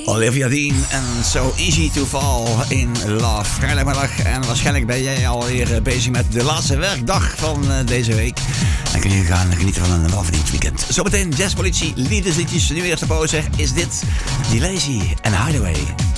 Olivia Dean en So Easy to Fall in Love. Vrijdagmiddag en waarschijnlijk ben jij alweer bezig met de laatste werkdag van deze week. Dan kun je gaan genieten van een welverdiend weekend. Zometeen Jazzpolitie, liefdesliedjes. Nu eerste pauze is dit The Lazy en Hideaway.